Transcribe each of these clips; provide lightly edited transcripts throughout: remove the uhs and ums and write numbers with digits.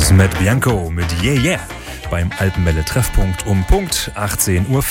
Matt Bianco mit Yeah Yeah beim Alpenwelle-Treffpunkt um Punkt 18.14 Uhr.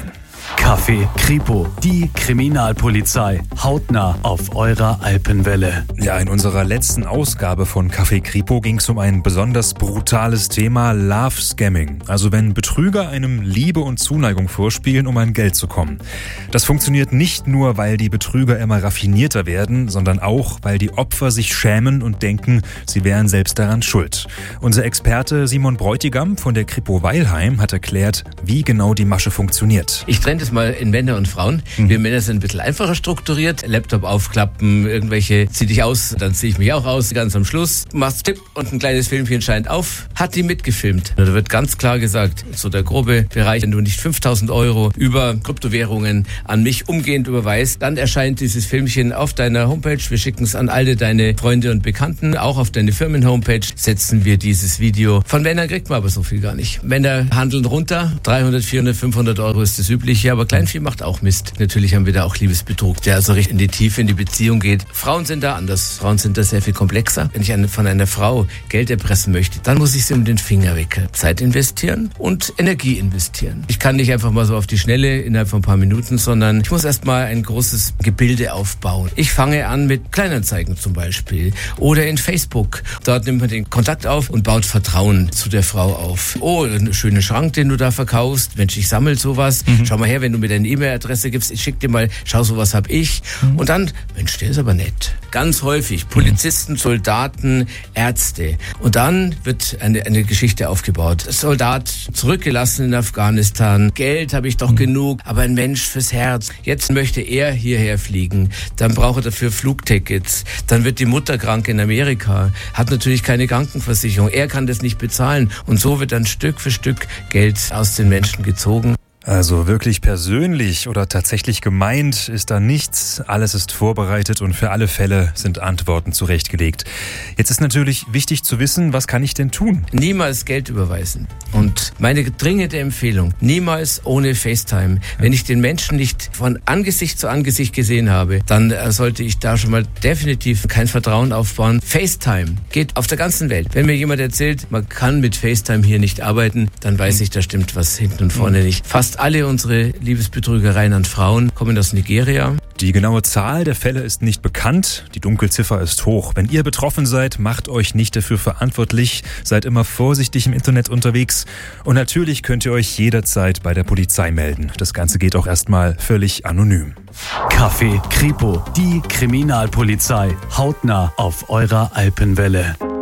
Café Kripo, die Kriminalpolizei, hautnah auf eurer Alpenwelle. Ja, in unserer letzten Ausgabe von Café Kripo ging es um ein besonders brutales Thema, Love Scamming. Also wenn Betrüger einem Liebe und Zuneigung vorspielen, um an Geld zu kommen. Das funktioniert nicht nur, weil die Betrüger immer raffinierter werden, sondern auch, weil die Opfer sich schämen und denken, sie wären selbst daran schuld. Unser Experte Simon Bräutigam von der Kripo Weilheim hat erklärt, wie genau die Masche funktioniert. Ich trenne das mal in Männer und Frauen. Wir Männer sind ein bisschen einfacher strukturiert. Laptop aufklappen, irgendwelche, zieh dich aus, dann zieh ich mich auch aus. Ganz am Schluss machst Tipp und ein kleines Filmchen scheint auf. Hat die mitgefilmt. Da wird ganz klar gesagt, so der grobe Bereich, wenn du nicht 5.000 € über Kryptowährungen an mich umgehend überweist, dann erscheint dieses Filmchen auf deiner Homepage. Wir schicken es an alle deine Freunde und Bekannten. Auch auf deine Firmen-Homepage setzen wir dieses Video. Von Männern kriegt man aber so viel gar nicht. Männer handeln runter. 300, 400, 500 € ist das Übliche, aber Kleinvieh macht auch Mist. Natürlich haben wir da auch Liebesbetrug, der also richtig in die Tiefe, in die Beziehung geht. Frauen sind da anders. Frauen sind da sehr viel komplexer. Wenn ich von einer Frau Geld erpressen möchte, dann muss ich sie um den Finger wickeln. Zeit investieren und Energie investieren. Ich kann nicht einfach mal so auf die Schnelle innerhalb von ein paar Minuten, sondern ich muss erst mal ein großes Gebilde aufbauen. Ich fange an mit Kleinanzeigen zum Beispiel oder in Facebook. Dort nimmt man den Kontakt auf und baut Vertrauen zu der Frau auf. Oh, ein schöner Schrank, den du da verkaufst. Mensch, ich sammle sowas. Schau mal her, wenn du mir deine E-Mail-Adresse gibst, ich schick dir mal, schau, sowas hab ich. Und dann, Mensch, der ist aber nett. Ganz häufig Polizisten, Soldaten, Ärzte. Und dann wird eine Geschichte aufgebaut. Soldat zurückgelassen in Afghanistan. Geld habe ich doch genug, aber ein Mensch fürs Herz. Jetzt möchte er hierher fliegen. Dann braucht er dafür Flugtickets. Dann wird die Mutter krank in Amerika. Hat natürlich keine Krankenversicherung. Er kann das nicht bezahlen. Und so wird dann Stück für Stück Geld aus den Menschen gezogen. Also wirklich persönlich oder tatsächlich gemeint ist da nichts. Alles ist vorbereitet und für alle Fälle sind Antworten zurechtgelegt. Jetzt ist natürlich wichtig zu wissen, was kann ich denn tun? Niemals Geld überweisen. Und meine dringende Empfehlung, niemals ohne FaceTime. Wenn ich den Menschen nicht von Angesicht zu Angesicht gesehen habe, dann sollte ich da schon mal definitiv kein Vertrauen aufbauen. FaceTime geht auf der ganzen Welt. Wenn mir jemand erzählt, man kann mit FaceTime hier nicht arbeiten, dann weiß ich, da stimmt was hinten und vorne nicht. Fast alle unsere Liebesbetrügereien an Frauen kommen aus Nigeria. Die genaue Zahl der Fälle ist nicht bekannt. Die Dunkelziffer ist hoch. Wenn ihr betroffen seid, macht euch nicht dafür verantwortlich. Seid immer vorsichtig im Internet unterwegs. Und natürlich könnt ihr euch jederzeit bei der Polizei melden. Das Ganze geht auch erstmal völlig anonym. Café Kripo, die Kriminalpolizei, hautnah auf eurer Alpenwelle.